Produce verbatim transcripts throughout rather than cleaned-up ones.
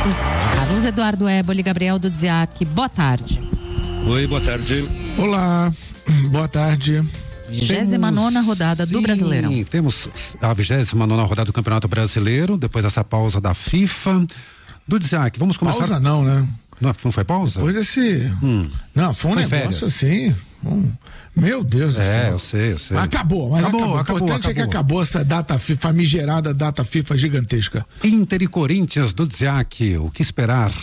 Carlos Eduardo Éboli, Gabriel Dudziak, boa tarde. Oi, boa tarde. Olá, boa tarde. vigésima nona rodada sim, do Brasileirão. Temos a vigésima nona rodada do Campeonato Brasileiro, depois dessa pausa da FIFA. Dudziak, vamos começar. Pausa não, né? Não, não foi pausa? Depois desse. Hum. Não, foi um foi negócio férias. assim. Um... Meu Deus do é, céu. É, eu sei, eu sei. Acabou, mas acabou. acabou. acabou O importante acabou. é que acabou essa data FIFA, famigerada data FIFA gigantesca. Inter e Corinthians, Dudziak, o que esperar?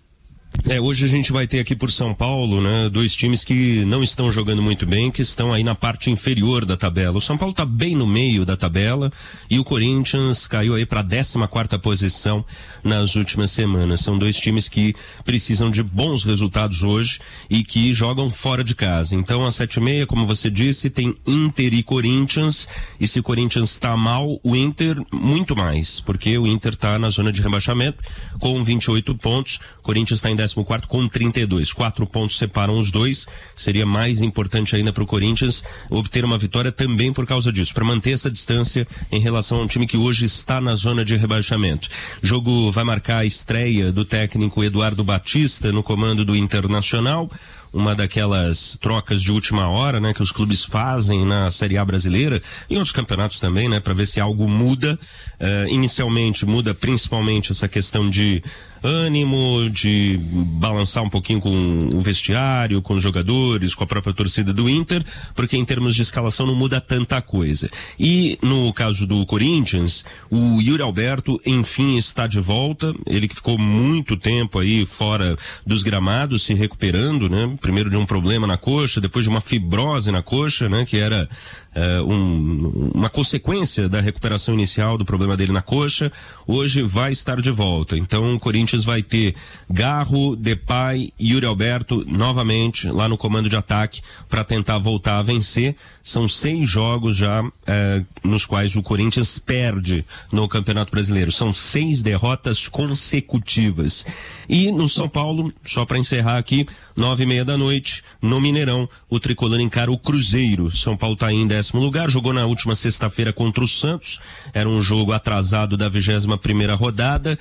É, hoje a gente vai ter aqui por São Paulo, né, dois times que não estão jogando muito bem, que estão aí na parte inferior da tabela. O São Paulo está bem no meio da tabela e o Corinthians caiu aí para a décima quarta posição nas últimas semanas. São dois times que precisam de bons resultados hoje e que jogam fora de casa. Então, às sete e meia, como você disse, tem Inter e Corinthians, e se o Corinthians está mal, o Inter muito mais, porque o Inter está na zona de rebaixamento com vinte e oito pontos, o Corinthians está em décimo quarto com trinta e dois. Quatro pontos separam os dois. Seria mais importante ainda para o Corinthians obter uma vitória também por causa disso, para manter essa distância em relação a um time que hoje está na zona de rebaixamento. Jogo vai marcar a estreia do técnico Eduardo Batista no comando do Internacional. Uma daquelas trocas de última hora, né, que os clubes fazem na Série A brasileira e em outros campeonatos também, né, para ver se algo muda. Uh, inicialmente muda principalmente essa questão de ânimo, de balançar um pouquinho com o vestiário, com os jogadores, com a própria torcida do Inter, porque em termos de escalação não muda tanta coisa. E no caso do Corinthians, o Yuri Alberto enfim está de volta, ele que ficou muito tempo aí fora dos gramados, se recuperando, né? Primeiro de um problema na coxa, depois de uma fibrose na coxa, né? Que era uh, um, uma consequência da recuperação inicial do problema dele na coxa. Hoje vai estar de volta. Então o Corinthians vai ter Garro, Depay e Yuri Alberto novamente lá no comando de ataque para tentar voltar a vencer. São seis jogos já eh, nos quais o Corinthians perde no Campeonato Brasileiro. São seis derrotas consecutivas. E no São Paulo, só para encerrar aqui, nove e meia da noite, no Mineirão, o tricolor encara o Cruzeiro. São Paulo está em décimo lugar, jogou na última sexta-feira contra o Santos. Era um jogo atrasado da vigésima primeira rodada.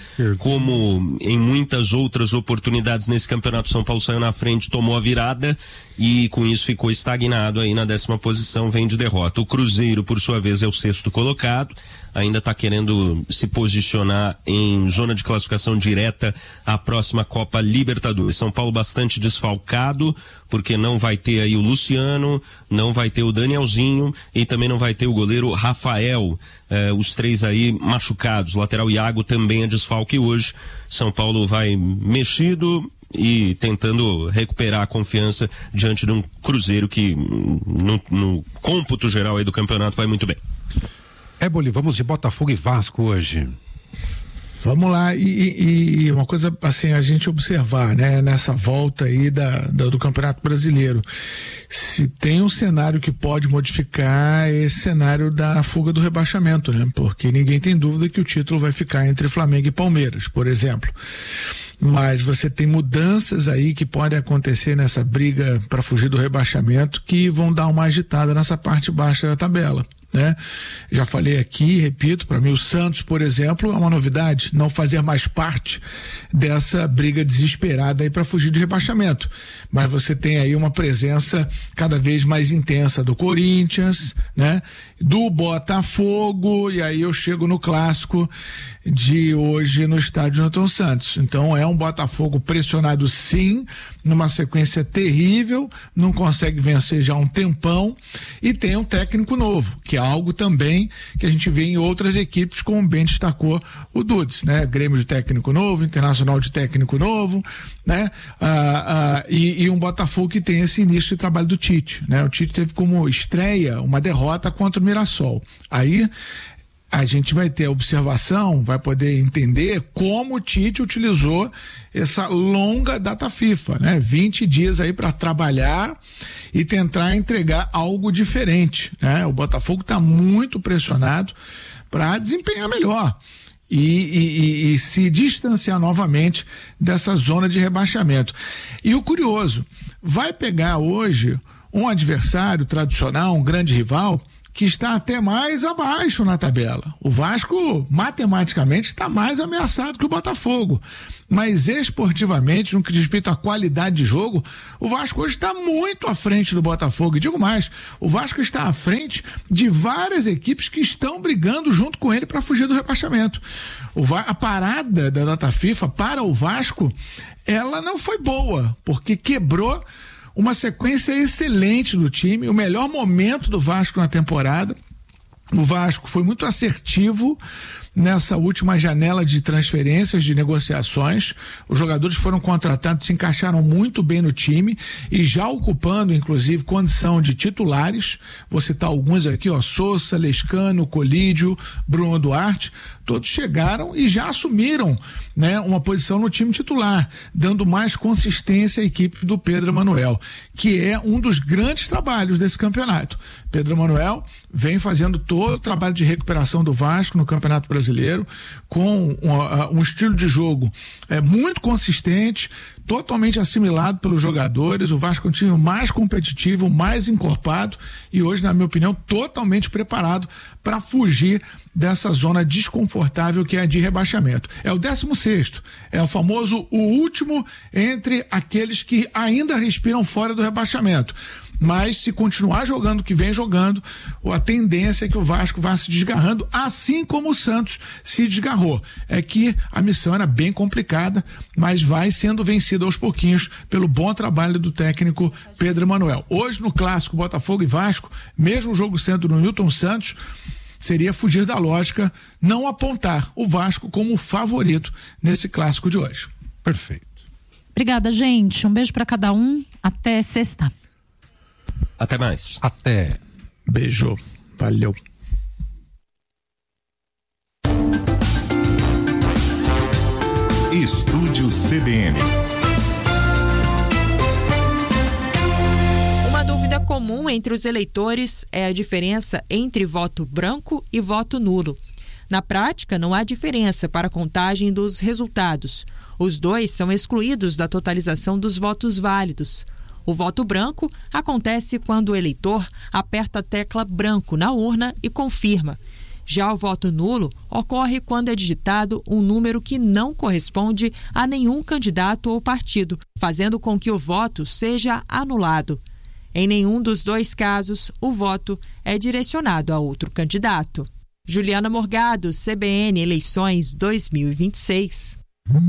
Como em muitas outras oportunidades nesse campeonato, São Paulo saiu na frente, tomou a virada e com isso ficou estagnado aí na décima posição, vem de derrota. O Cruzeiro, por sua vez, é o sexto colocado, ainda está querendo se posicionar em zona de classificação direta à próxima Copa Libertadores. São Paulo bastante desfalcado, porque não vai ter aí o Luciano, não vai ter o Danielzinho e também não vai ter o goleiro Rafael. Eh, os três aí machucados. O lateral Iago também é desfalque hoje. São Paulo vai mexido e tentando recuperar a confiança diante de um Cruzeiro que no, no cômputo geral aí do campeonato vai muito bem. Éboli, vamos de Botafogo e Vasco hoje. Vamos lá, e, e uma coisa assim, a gente observar, né, nessa volta aí da, da, do Campeonato Brasileiro, se tem um cenário que pode modificar esse cenário da fuga do rebaixamento, né, porque ninguém tem dúvida que o título vai ficar entre Flamengo e Palmeiras, por exemplo. Mas você tem mudanças aí que podem acontecer nessa briga para fugir do rebaixamento que vão dar uma agitada nessa parte baixa da tabela. Né? Já falei aqui, repito, para mim o Santos, por exemplo, é uma novidade, não fazer mais parte dessa briga desesperada aí para fugir de rebaixamento, mas você tem aí uma presença cada vez mais intensa do Corinthians, né? Do Botafogo, e aí eu chego no clássico de hoje no estádio Newton Santos. Então é um Botafogo pressionado sim, numa sequência terrível, não consegue vencer já há um tempão, e tem um técnico novo, que é algo também que a gente vê em outras equipes, como bem destacou o Dudes, né? Grêmio de técnico novo, Internacional de técnico novo, né? Ah, ah, e, e um Botafogo que tem esse início de trabalho do Tite, né? O Tite teve como estreia uma derrota contra o Mirassol. Aí a gente vai ter a observação, vai poder entender como o Tite utilizou essa longa data FIFA, né? vinte dias aí para trabalhar e tentar entregar algo diferente, né? O Botafogo está muito pressionado para desempenhar melhor e, e, e, e se distanciar novamente dessa zona de rebaixamento. E o curioso, vai pegar hoje um adversário tradicional, um grande rival, que está até mais abaixo na tabela. O Vasco, matematicamente, está mais ameaçado que o Botafogo. Mas esportivamente, no que diz respeito à qualidade de jogo, o Vasco hoje está muito à frente do Botafogo. E digo mais, o Vasco está à frente de várias equipes que estão brigando junto com ele para fugir do rebaixamento. O Va- a parada da data FIFA para o Vasco, ela não foi boa, porque quebrou uma sequência excelente do time, o melhor momento do Vasco na temporada. O Vasco foi muito assertivo nessa última janela de transferências, de negociações. Os jogadores foram contratados, se encaixaram muito bem no time e já ocupando, inclusive, condição de titulares. Vou citar alguns aqui, ó, Sousa, Lescano, Colídio, Bruno Duarte, todos chegaram e já assumiram, né, uma posição no time titular, dando mais consistência à equipe do Pedro Emanuel, que é um dos grandes trabalhos desse campeonato. Pedro Emanuel vem fazendo todo o trabalho de recuperação do Vasco no Campeonato Brasileiro, com um, um estilo de jogo é, muito consistente, totalmente assimilado pelos jogadores. O Vasco é um time mais competitivo, mais encorpado e hoje, na minha opinião, totalmente preparado para fugir dessa zona desconfortável que é a de rebaixamento. É o décimo sexto, é o famoso o último entre aqueles que ainda respiram fora do rebaixamento. Mas se continuar jogando o que vem jogando, a tendência é que o Vasco vá se desgarrando, assim como o Santos se desgarrou. É que a missão era bem complicada, mas vai sendo vencida aos pouquinhos pelo bom trabalho do técnico Pedro Emanuel. Hoje no clássico Botafogo e Vasco, mesmo o jogo sendo no Newton Santos, seria fugir da lógica não apontar o Vasco como favorito nesse clássico de hoje. Perfeito. Obrigada, gente. Um beijo para cada um. Até sexta. Até mais. Até. Beijo. Valeu. Estúdio C B N. Uma dúvida comum entre os eleitores é a diferença entre voto branco e voto nulo. Na prática, não há diferença para a contagem dos resultados. Os dois são excluídos da totalização dos votos válidos. O voto branco acontece quando o eleitor aperta a tecla branco na urna e confirma. Já o voto nulo ocorre quando é digitado um número que não corresponde a nenhum candidato ou partido, fazendo com que o voto seja anulado. Em nenhum dos dois casos, o voto é direcionado a outro candidato. Juliana Morgado, C B N Eleições dois mil e vinte e seis.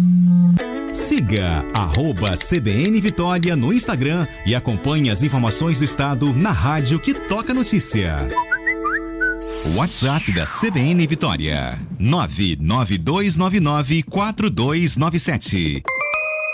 Siga arroba C B N Vitória no Instagram e acompanhe as informações do estado na rádio que toca notícia. WhatsApp da C B N Vitória nove nove dois nove nove quatro dois nove sete.